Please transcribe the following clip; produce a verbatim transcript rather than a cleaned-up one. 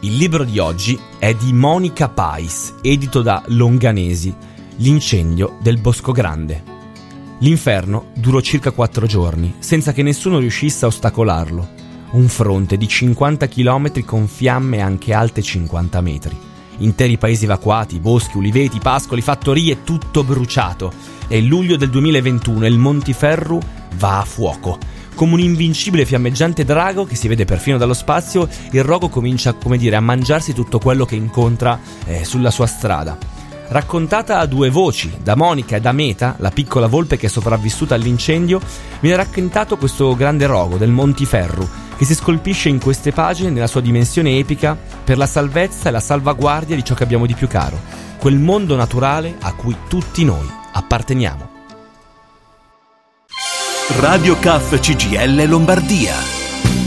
Il libro di oggi è di Monica Pais, edito da Longanesi, L'incendio del Bosco Grande. L'inferno durò circa quattro giorni, senza che nessuno riuscisse a ostacolarlo. Un fronte di cinquanta chilometri con fiamme anche alte cinquanta metri. Interi paesi evacuati, boschi, uliveti, pascoli, fattorie, tutto bruciato. È il luglio del duemilaventuno e il Montiferru va a fuoco. Come un invincibile fiammeggiante drago che si vede perfino dallo spazio, il rogo comincia, come dire, a mangiarsi tutto quello che incontra eh, sulla sua strada. Raccontata a due voci, da Monica e da Meta, la piccola volpe che è sopravvissuta all'incendio, viene raccontato questo grande rogo del Montiferru, che si scolpisce in queste pagine nella sua dimensione epica per la salvezza e la salvaguardia di ciò che abbiamo di più caro, quel mondo naturale a cui tutti noi apparteniamo. Radio C A F C G I L Lombardia.